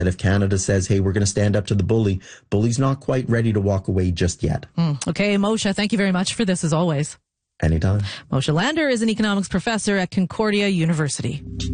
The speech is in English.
if Canada says, hey, we're going to stand up to the bully's not quite ready to walk away just yet. Okay, Moshe, thank you very much for this as always. Anytime. Moshe Lander is an economics professor at Concordia University.